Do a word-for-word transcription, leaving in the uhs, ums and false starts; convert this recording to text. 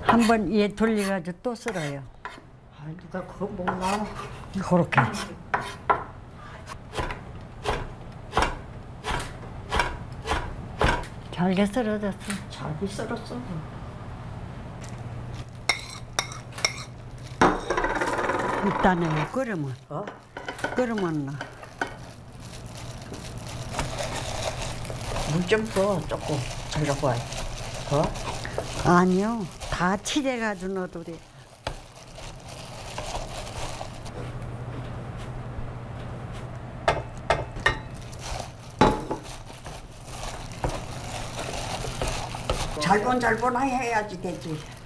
한 번 얘 돌려가지고 또 썰어요. 아, 누가 그거 먹나? 그렇게. 잘게 썰어졌어. 잘게 썰었어. 일단은 끓으면, 어? 끓으면 나. 물 좀 더 조금 들어가. 어? 아니요, 다 칠해가지고 넣어도 돼. 잘본 잘보나 해야지 되지.